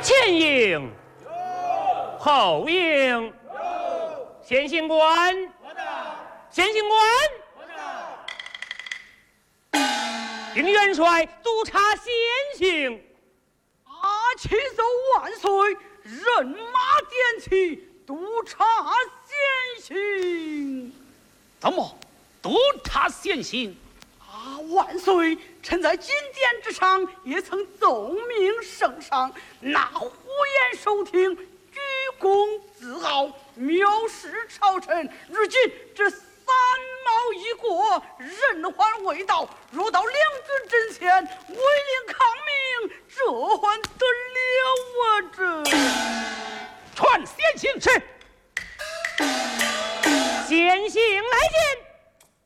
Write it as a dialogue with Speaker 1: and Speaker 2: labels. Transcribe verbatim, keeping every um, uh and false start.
Speaker 1: 前营，后营，先行官，先行官，丁元帅督察先行。
Speaker 2: 阿启奏万岁，人马点齐，督察先行。
Speaker 3: 怎么督察先行？
Speaker 2: 啊，万岁！臣在金殿之上也曾奏明圣上，那胡言收听，居功自傲，藐视朝臣。如今这三毛一过，人还未到，若到两军阵前，威令抗命，这还得了啊！这
Speaker 3: 传先行，是。
Speaker 1: 先行来见。